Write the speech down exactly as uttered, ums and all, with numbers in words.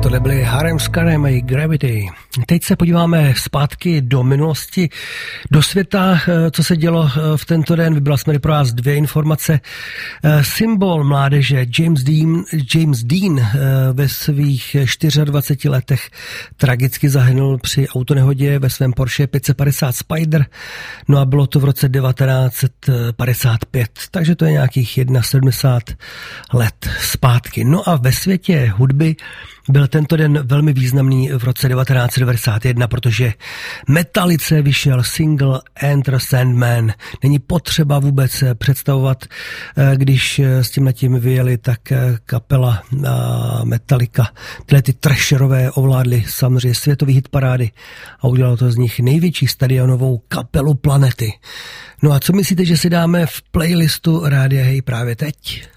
Tohle byly Harem s Karem a Gravity. Teď se podíváme zpátky do minulosti, do světa, co se dělo v tento den. Vybral jsme pro vás dvě informace. Symbol mládeže James Dean, James Dean ve svých dvaceti čtyřech letech tragicky zahynul při autonehodě ve svém Porsche pět set padesát Spider. No a bylo to v roce devatenáct set padesát pět, takže to je nějakých sedmdesát jedna let zpátky. No a ve světě hudby byl tento den velmi významný v roce devatenáct set devadesát jedna, protože Metallice vyšel single Enter Sandman. Není potřeba vůbec představovat, když s tímhletím vyjeli, tak kapela Metallica. Tyhle ty trasherové ovládly samozřejmě světový hitparády a udělalo to z nich největší stadionovou kapelu planety. No a co myslíte, že si dáme v playlistu Rádia Hej právě teď?